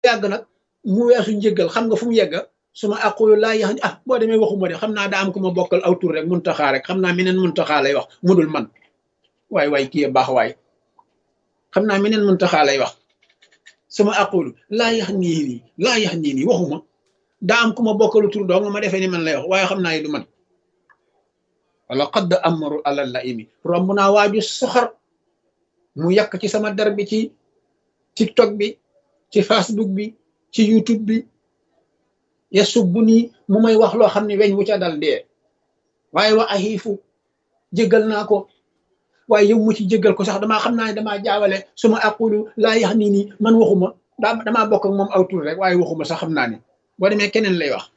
yàgg nag mu weesu njëggal xam nga fu mu yegga suma aqulu laa yax boo demee waxuma de xam naa daa am ku ma bokkal aw tur rek muntaxaa rek xam naa meneen muntaxaa lay wax mudul man waay kii baax waay xam naa meneen muntaxaa lay wax suma aqulu laa yax nii waxuma daa am ku ma bokkalu tur doo nga ma defee ni man lay wax waaye xam naa yi du man wala xadd amaru alal la imi romb naa waaju soxor mu yàq ci sama der bi ci TikTok bi ci Facebook bi ci YouTube bi ya subbu nii mu may wax loo xam ne weñ wu ca dal dee waaye wa axiifu jéggal naa ko waaye yow mu ci jéggal ko sax damaa xam naa ne damaa jaawale suma aqulu laa yax nii man waxuma damaa bokk ak moom aw tur rek waaye waxuma sax xam naa ne boo demee keneen lay wax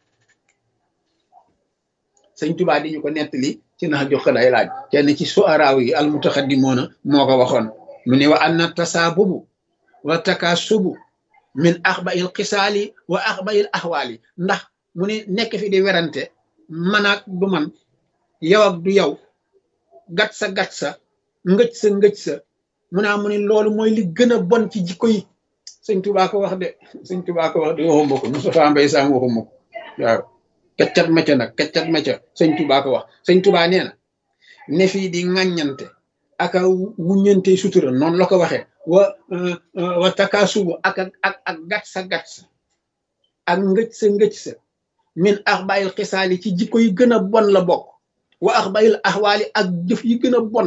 sëñ Tuubaa di ñu ko nettali ci nax jox ay laaj kenn ci suaraaw yi al mutaxaddimoona moo ko waxoon mu ne wa anna tasaabubu wa takaasubu min axbail xisaali wa axbail axwaali ndax mu ne nekk fi di werante man ak du man yow ak du yow gat sa ngëj sa mu naa mu ne loolu mooy li gën a bon ci jikko yi sëñ Tuubaa ko wax de waxuma ko Moustapha Mbaye Sam waxuma ko waaw kaccat macca sëñ Tuubaa ko wax sëñ Tuubaa nee na ne fii di ŋàññante aka wuññante sutura noonu la ko waxee wa takaasubu ak gat sa ak ngëj sa min axbayil xisaali ci jikko yi gën a bon la bokk wa axbayil axwaali ak jëf yi gën a bon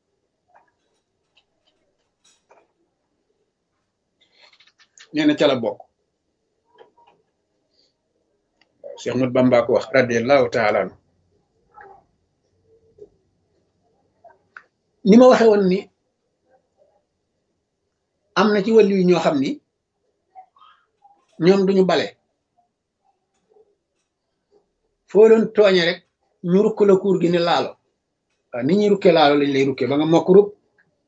nee na ca la bokk Cheikh Ahmad Bamba ko wax radiallahu taala anhu ni ma waxe woon ni am na ci wàllu yi ñoo xam ni ñoom duñu bale foo doon tooñe rek ñu rukk la kuur gi ne laalo waaw ni ñuy rukke laalo lañ lay rukke ba nga mokk rub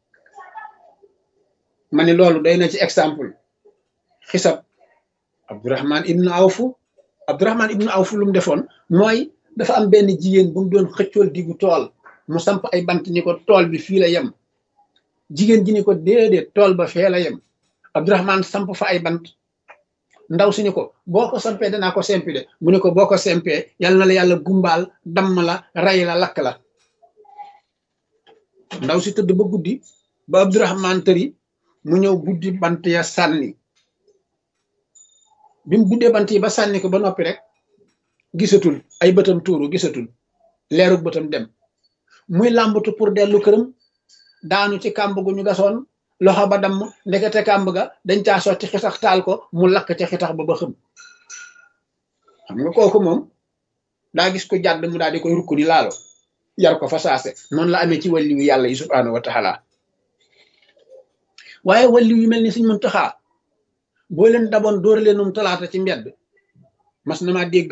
ma ne loolu day na ci exemple xisab Abdurahman ibnu Awfu lu mu defoon mooy dafa am benn jigéen bu mu doon xëccool diggu tool mu samp ay bant ni ko tool bi fii la yem jigéen ji ni ko déedéet tool ba fee la yem Abdurahman samp fa ay bant ndaw si ni ko boo ko sampee danaa ko sempi de mu ne ko boo ko sempee yàlla na la yàlla gumbaal damm la ray la lakk la ndaw si tëdd ba guddi ba Abdurahman tëri mu ñëw buddi bant ya sànni bi mu buddee bant yi ba sànni ko ba noppi rek gisatul ay bëtam tuuru gisatul leerug bëtam dem muy làmbatu pour dellu këram daanu ci kàmb gu ñu gasoon loxo ba damm ndekete kàmb ga dañ caa sotti xitax taal ko mu lakk ca xitax ba xëm xam nga kooku moom daa gis ko jàdd mu daal di koy rukk ni laalo yar ko fa saase noonu la amee ci wàlliwu yàlla yi subhaanahu wa taala waaye wàlliw yu mel ni Sëñ Muntaxaa boo leen daboon dóor leenum talaata ci mbedd mas na maa dégg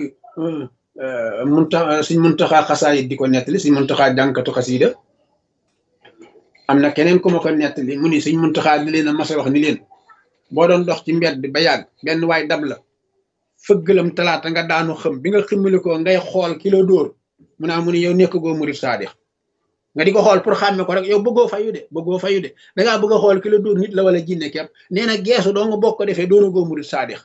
Sëñ Muntaxaa xasaayit di ko nettali Sëñ Muntaxaa jànkatu xasiida am na keneen ku ma ko nettali mu ni Sëñ Muntaxaa di leen a mas a wax ni leen boo doon dox ci mbedd ba yàgg benn waay dab la fëggalam talaata nga daanu xëm bi nga xëmmali ko ngay xool ki la dóor mu naa mu ni yow nekk goo murit saadix nga di ko xool pour xàmme ko rek yow bëggoo fayu de dangaa bëgg a xool ki la dóor nit la wala jinne kepp nee na geesu doo nga bokk ko defee doona goo murit saadix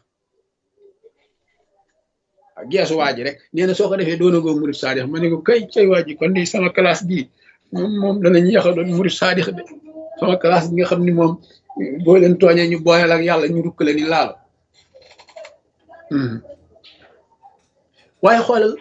waaw geesu waa ji rek nee na soo ko defee doona goo murit saadix ma ne ko kay cay waa ji kon di sama classe bii moom danañu yaxa doon murit saadix de sama classe bi nga xam ni moom boo leen tooñee ñu booyal ak yàlla ñu rukkale ni laal waaye xoolal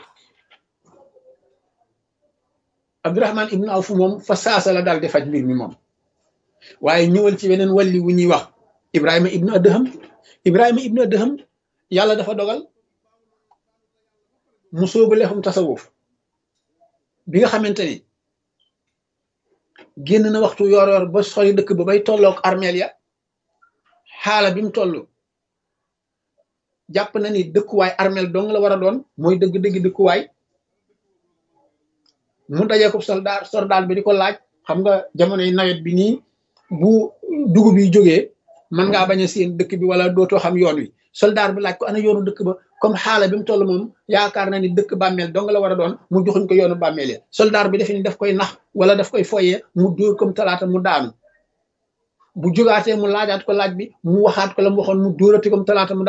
Abdurahman ibnu Awf moom fa saasa la daal di faj mbir mi moom waaye ñëwal ci weneen walli wu ñuy wax Ibrahima ibnu Adham yàlla dafa dogal mu sóobu lexum tasawuf bi nga xamante ni génn na waxtu yor ba sori dëkk ba bay tolloog armeel ya xaala bi mu toll jàpp na ni dëkkuwaay armeel dong la war a doon mooy dëgg-dëgg dëkkuwaay mu dajee ko soldaar bi di ko laaj xam nga jamonoy nawet bi nii bu dugub yi jógee mën ngaa bañ a seen dëkk bi wala dootoo xam yoon wi soldaar bi laaj ko ana yoonu dëkk ba comme xaala bi mu toll moom yaakaar na ni dëkk bàmmeel dong la war a doon mu joxuñ ko yoonu bàmmeel ya soldaar bi defe ni daf koy nax wala daf koy foyee mu dóor comme talaata mu daanu bu jógaatee mu laajaat ko laaj bi mu waxaat ko la mu waxoon mu dóorati ko mu talaata mu